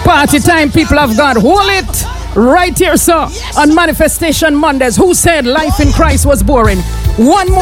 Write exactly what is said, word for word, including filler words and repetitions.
Party time, people of God. Hold it right here, sir. On Manifestation Mondays. Who said life in Christ was boring? One more.